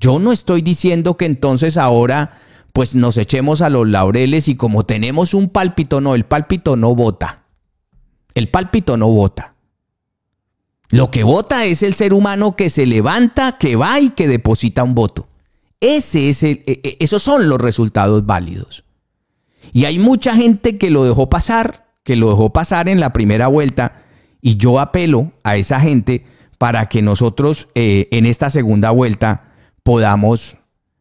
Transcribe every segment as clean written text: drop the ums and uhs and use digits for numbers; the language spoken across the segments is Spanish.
Yo no estoy diciendo que entonces ahora pues nos echemos a los laureles y como tenemos un pálpito, no, el pálpito no vota. El pálpito no vota. Lo que vota es el ser humano que se levanta, que va y que deposita un voto. Esos son los resultados válidos. Y hay mucha gente que lo dejó pasar en la primera vuelta, y yo apelo a esa gente para que nosotros en esta segunda vuelta podamos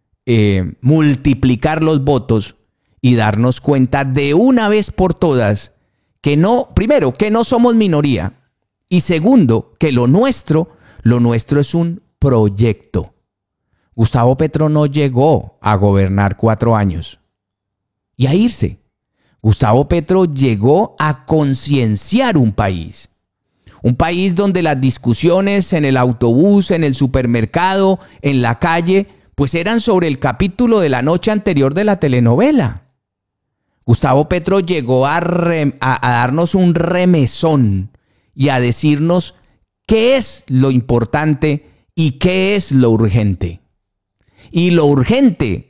multiplicar los votos y darnos cuenta de una vez por todas que no, primero, que no somos minoría, y segundo, que lo nuestro es un proyecto. Gustavo Petro no llegó a gobernar 4 años y a irse. Gustavo Petro llegó a concienciar un país donde las discusiones en el autobús, en el supermercado, en la calle, pues eran sobre el capítulo de la noche anterior de la telenovela. Gustavo Petro llegó a darnos un remesón y a decirnos qué es lo importante y qué es lo urgente. Y lo urgente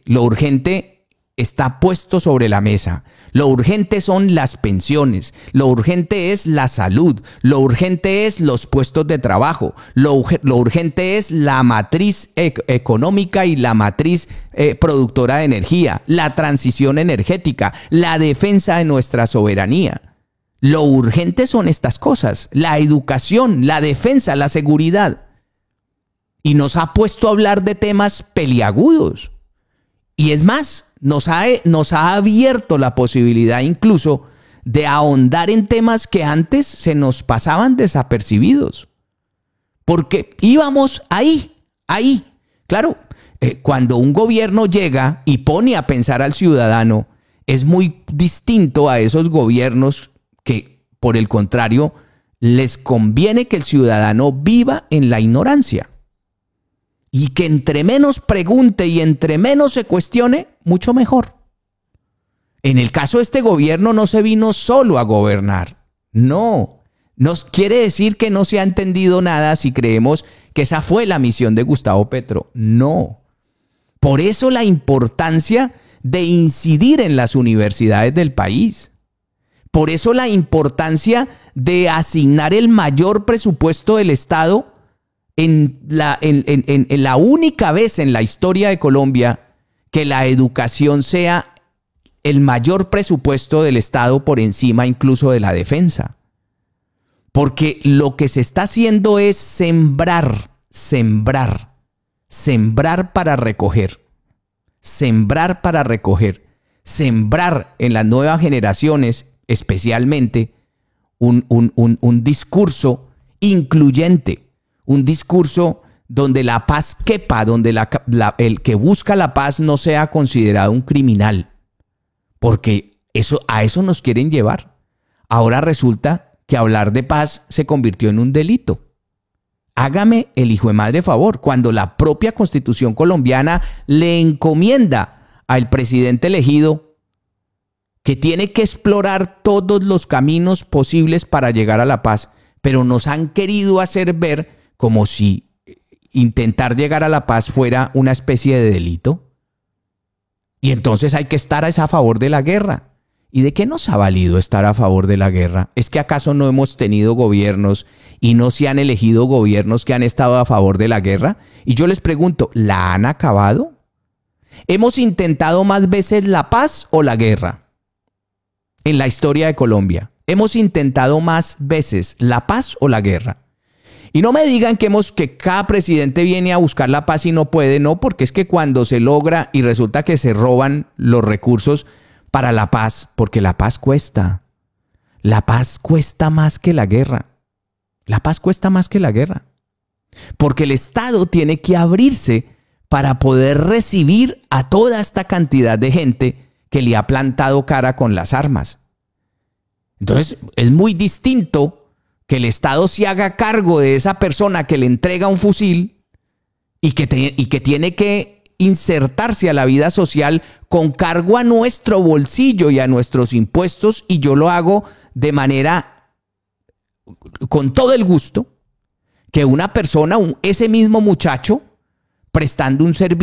está puesto sobre la mesa. Lo urgente son las pensiones, lo urgente es la salud, lo urgente es los puestos de trabajo, lo urgente es la matriz económica y la matriz productora de energía, la transición energética, la defensa de nuestra soberanía. Lo urgente son estas cosas, la educación, la defensa, la seguridad. Y nos ha puesto a hablar de temas peliagudos. Y es más, nos ha abierto la posibilidad incluso de ahondar en temas que antes se nos pasaban desapercibidos. Porque íbamos ahí. Claro, cuando un gobierno llega y pone a pensar al ciudadano, es muy distinto a esos gobiernos que, por el contrario, les conviene que el ciudadano viva en la ignorancia. Y que entre menos pregunte y entre menos se cuestione, mucho mejor. En el caso de este gobierno no se vino solo a gobernar. No quiere decir que no se ha entendido nada si creemos que esa fue la misión de Gustavo Petro. No. Por eso la importancia de incidir en las universidades del país. Por eso la importancia de asignar el mayor presupuesto del Estado en la única vez en la historia de Colombia que la educación sea el mayor presupuesto del Estado por encima incluso de la defensa. Porque lo que se está haciendo es sembrar para recoger. Sembrar en las nuevas generaciones, especialmente, un discurso incluyente. Un discurso donde la paz quepa, donde el que busca la paz no sea considerado un criminal. Porque a eso nos quieren llevar. Ahora resulta que hablar de paz se convirtió en un delito. Hágame el hijo de madre favor, cuando la propia Constitución colombiana le encomienda al presidente elegido que tiene que explorar todos los caminos posibles para llegar a la paz, pero nos han querido hacer ver como si intentar llegar a la paz fuera una especie de delito. Y entonces hay que estar a favor de la guerra. ¿Y de qué nos ha valido estar a favor de la guerra? ¿Es que acaso no hemos tenido gobiernos y no se han elegido gobiernos que han estado a favor de la guerra? Y yo les pregunto, ¿la han acabado? ¿Hemos intentado más veces la paz o la guerra en la historia de Colombia? ¿Hemos intentado más veces la paz o la guerra? Y no me digan que cada presidente viene a buscar la paz y no puede, no, porque es que cuando se logra y resulta que se roban los recursos para la paz, porque la paz cuesta. La paz cuesta más que la guerra. La paz cuesta más que la guerra. Porque el Estado tiene que abrirse para poder recibir a toda esta cantidad de gente que le ha plantado cara con las armas. Entonces, es muy distinto que el Estado se haga cargo de esa persona que le entrega un fusil y que tiene que insertarse a la vida social con cargo a nuestro bolsillo y a nuestros impuestos, y yo lo hago de manera con todo el gusto, que una persona, ese mismo muchacho, prestando un servicio